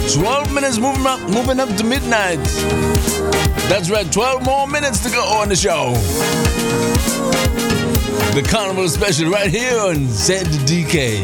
12 minutes moving up to midnight. That's right, 12 more minutes to go on the show. The Carnival Special right here on ZDK.